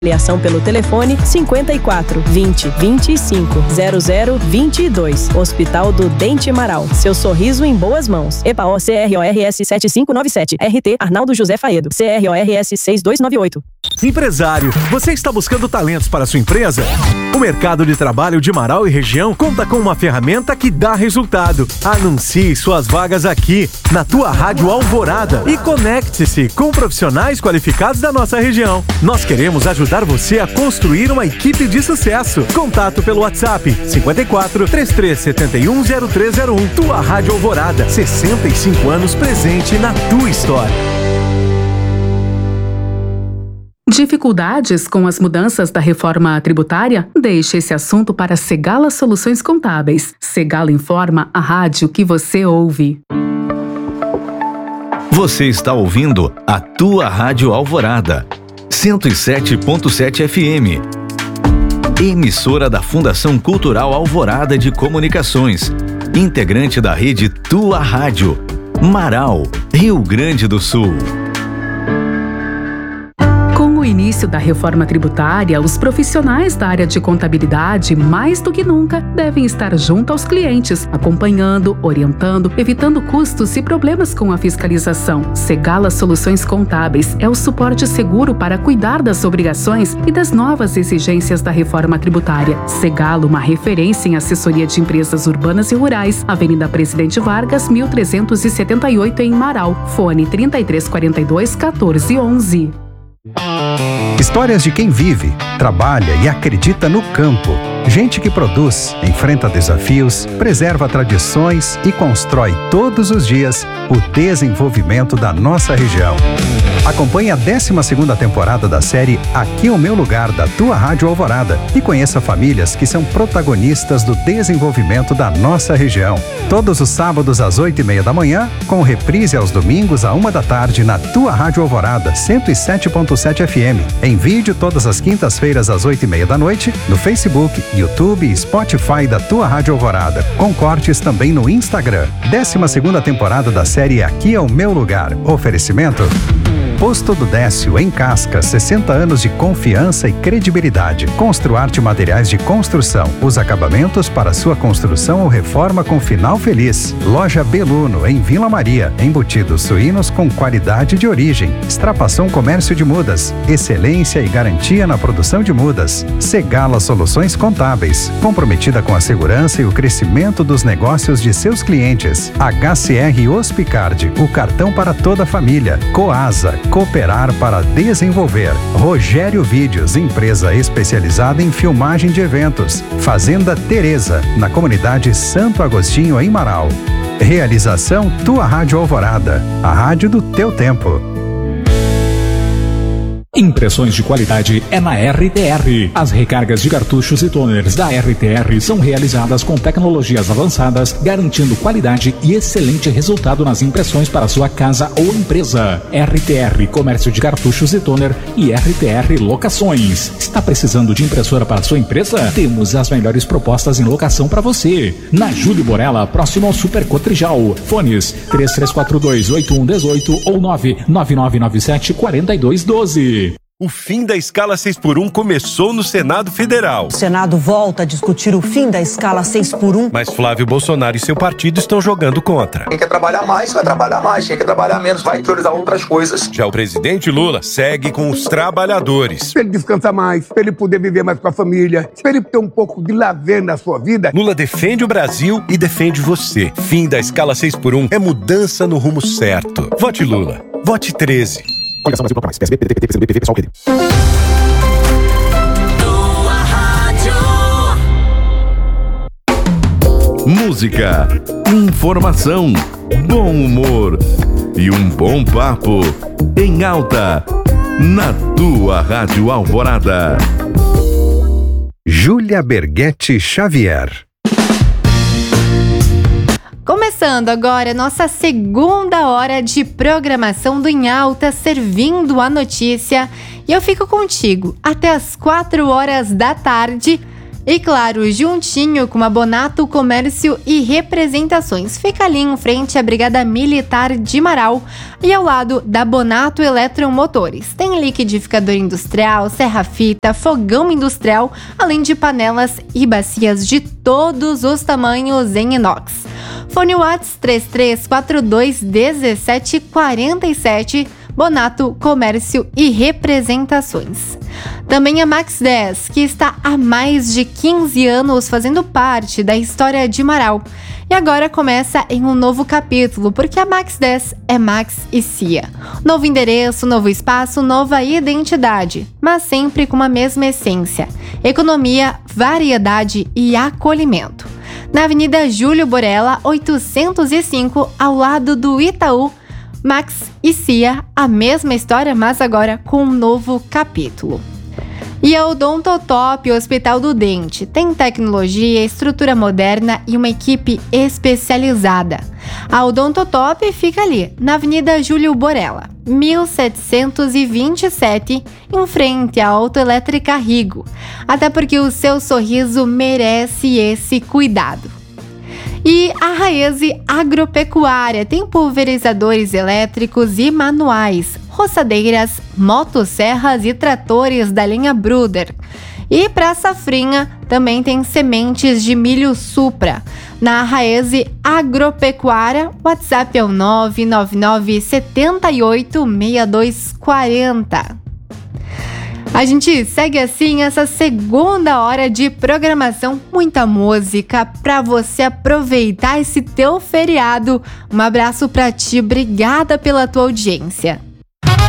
Avaliação pelo telefone 54 20 25 00 22. Hospital do Dente Marau. Seu sorriso em boas mãos. EPAO CRORS 7597. RT Arnaldo José Faedo. CRORS 6298. Empresário, você está buscando talentos para sua empresa? O mercado de trabalho de Marau e região conta com uma ferramenta que dá resultado. Anuncie suas vagas aqui, na tua Rádio Alvorada, e conecte-se com profissionais qualificados da nossa região. Nós queremos ajudar você a construir uma equipe de sucesso. Contato pelo WhatsApp 54 3371 0301. Tua Rádio Alvorada, 65 anos presente na tua história. Dificuldades com as mudanças da reforma tributária? Deixe esse assunto para Segala Soluções Contábeis. Segala Informa, a rádio que você ouve. Você está ouvindo a tua Rádio Alvorada, 107.7 FM. Emissora da Fundação Cultural Alvorada de Comunicações. Integrante da rede Tua Rádio. Marau, Rio Grande do Sul. Com o início da reforma tributária, os profissionais da área de contabilidade, mais do que nunca, devem estar junto aos clientes, acompanhando, orientando, evitando custos e problemas com a fiscalização. Segala Soluções Contábeis é o suporte seguro para cuidar das obrigações e das novas exigências da reforma tributária. Segala, uma referência em assessoria de empresas urbanas e rurais, Avenida Presidente Vargas, 1378 em Marau. Fone 3342 1411. Histórias de quem vive, trabalha e acredita no campo. Gente que produz, enfrenta desafios, preserva tradições e constrói todos os dias o desenvolvimento da nossa região. Acompanhe a 12ª temporada da série Aqui é o Meu Lugar, da tua Rádio Alvorada, e conheça famílias que são protagonistas do desenvolvimento da nossa região. Todos os sábados às 8h30 da manhã, com reprise aos domingos à 1 da tarde na tua Rádio Alvorada, 107.7 FM. Em vídeo todas as quintas-feiras às 8h30 da noite, no Facebook, YouTube e Spotify da tua Rádio Alvorada, com cortes também no Instagram. 12ª temporada da série Aqui é o Meu Lugar. Oferecimento: Posto do Décio, em Casca, 60 anos de confiança e credibilidade. Construarte Materiais de Construção, os acabamentos para sua construção ou reforma com final feliz. Loja Beluno, em Vila Maria, embutidos suínos com qualidade de origem. Extrapação Comércio de Mudas, excelência e garantia na produção de mudas. Segala Soluções Contábeis, comprometida com a segurança e o crescimento dos negócios de seus clientes. HCR Hospicard, o cartão para toda a família. Coasa, cooperar para desenvolver. Rogério Vídeos, empresa especializada em filmagem de eventos. Fazenda Teresa, na comunidade Santo Agostinho, em Marau. Realização Tua Rádio Alvorada, a rádio do teu tempo. Impressões de qualidade é na RTR. As recargas de cartuchos e toners da RTR são realizadas com tecnologias avançadas, garantindo qualidade e excelente resultado nas impressões para sua casa ou empresa. RTR Comércio de Cartuchos e Toner e RTR Locações. Está precisando de impressora para sua empresa? Temos as melhores propostas em locação para você. Na Júlio Borella, próximo ao Super Cotrijal. Fones 3342-8118 ou 99997-4212. O fim da escala 6x1 começou no Senado Federal. O Senado volta a discutir o fim da escala 6x1. Mas Flávio Bolsonaro e seu partido estão jogando contra. Quem quer trabalhar mais, vai trabalhar mais. Quem quer trabalhar menos, vai priorizar outras coisas. Já o presidente Lula segue com os trabalhadores. Para ele descansar mais, para ele poder viver mais com a família, para ele ter um pouco de lazer na sua vida. Lula defende o Brasil e defende você. Fim da escala 6x1 é mudança no rumo certo. Vote Lula. Vote 13. Coligação Brasil mais. PSB, PDT, PCdoB, PV, PSOL, PD. Música, informação, bom humor e um bom papo em alta na tua Rádio Alvorada. Júlia Berghetti Xavier. Começando agora nossa segunda hora de programação do Em Alta, servindo a notícia. E eu fico contigo até as 4 horas da tarde. E claro, juntinho com a Bonato Comércio e Representações. Fica ali em frente à Brigada Militar de Marau e ao lado da Bonato Eletromotores. Tem liquidificador industrial, serra-fita, fogão industrial, além de panelas e bacias de todos os tamanhos em inox. Fone Whats 33421747, Bonato Comércio e Representações. Também a Max 10, que está há mais de 15 anos fazendo parte da história de Marau. E agora começa em um novo capítulo, porque a Max 10 é Max e Cia. Novo endereço, novo espaço, nova identidade, mas sempre com a mesma essência: economia, variedade e acolhimento. Na Avenida Júlio Borella, 805, ao lado do Itaú, Max e Cia, a mesma história, mas agora com um novo capítulo. E a Odontotop Hospital do Dente tem tecnologia, estrutura moderna e uma equipe especializada. A Odontotop fica ali, na Avenida Júlio Borella, 1727, em frente à Autoelétrica Rigo. Até porque o seu sorriso merece esse cuidado. E a Raese Agropecuária tem pulverizadores elétricos e manuais, roçadeiras, motosserras e tratores da linha Bruder. E para a safrinha também tem sementes de milho Supra. Na Raese Agropecuária, o WhatsApp é o 999 78 6240. A gente segue assim essa segunda hora de programação, muita música para você aproveitar esse teu feriado. Um abraço para ti, obrigada pela tua audiência.